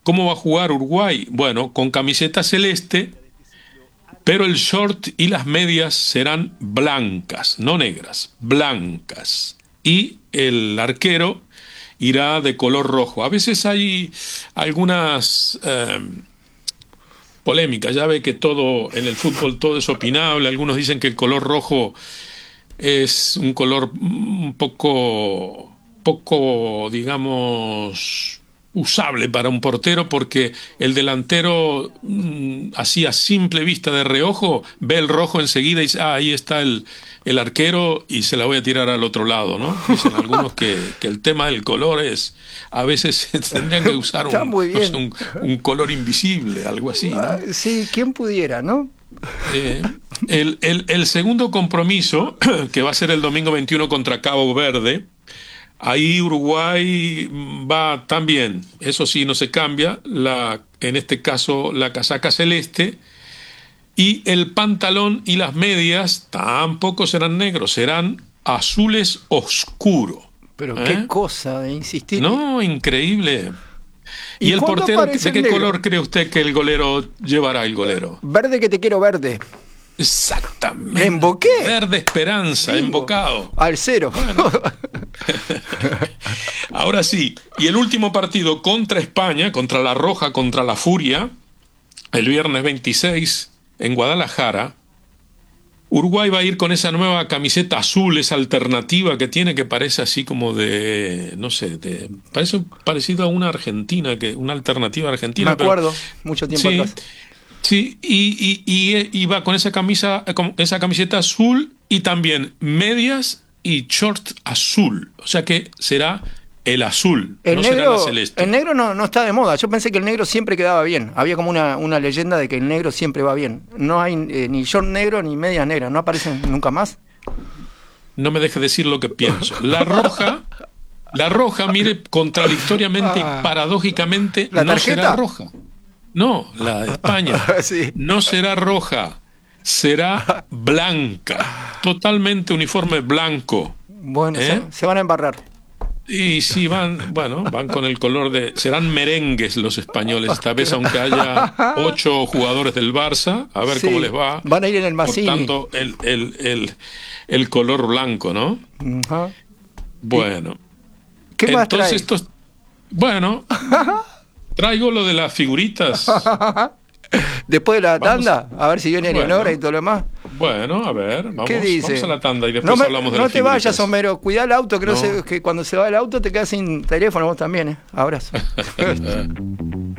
¿Cómo va a jugar Uruguay? Bueno, con camiseta celeste, pero el short y las medias serán blancas, no negras, blancas. Y el arquero irá de color rojo. A veces hay algunas polémicas, ya ve que todo en el fútbol todo es opinable. Algunos dicen que el color rojo es un color un poco, digamos, usable para un portero, porque el delantero, así a simple vista de reojo, ve el rojo enseguida y dice, ahí está el arquero y se la voy a tirar al otro lado, ¿no? Dicen algunos que el tema del color es, a veces tendrían que usar Está muy bien. no sé, un color invisible, algo así, ¿no? Sí, ¿quién pudiera, no? El segundo compromiso, que va a ser el domingo 21 contra Cabo Verde, ahí Uruguay va también, eso sí, no se cambia, en este caso la casaca celeste, y el pantalón y las medias tampoco serán negros, serán azules oscuro. Pero qué cosa de insistir. No, increíble. ¿Y el cuándo portero, aparece de qué el negro? color cree usted que el golero llevará el golero? Verde que te quiero verde. Exactamente. ¿Me emboqué? Verde Esperanza, Bingo. embocado. Al cero. Bueno. Ahora sí, y el último partido contra España, contra la Roja, contra la Furia, el viernes 26 en Guadalajara. Uruguay va a ir con esa nueva camiseta azul, esa alternativa que tiene, que parece así como de, no sé, parece parecido a una argentina, una alternativa argentina. Me acuerdo, mucho tiempo sí, atrás. sí, y va con esa esa camiseta azul y también medias y short azul. O sea que será el azul, no será la celeste. El negro no está de moda. Yo pensé que el negro siempre quedaba bien. Había como una leyenda de que el negro siempre va bien. No hay ni short negro ni medias negras. ¿No aparecen nunca más? No me deje decir lo que pienso. La roja, mire, contradictoriamente y paradójicamente, ¿La no tarjeta? será roja. No, la de España. Sí. No será roja, será blanca. Totalmente uniforme blanco. Bueno, se van a embarrar. Y sí, van con el color serán merengues los españoles esta vez, aunque haya 8 jugadores del Barça, a ver cómo les va. Van a ir en el Massini. Por tanto, el color blanco, ¿no? Uh-huh. Bueno. ¿Qué más entonces trae? Bueno, traigo lo de las figuritas. Después de la tanda, a ver si viene Eleonora y todo lo demás. Bueno, a ver, ¿Qué dice? vamos a la tanda y después hablamos de las No te figuritas. vayas, Homero, cuidá el auto, que cuando se va el auto te quedas sin teléfono vos también, Abrazo.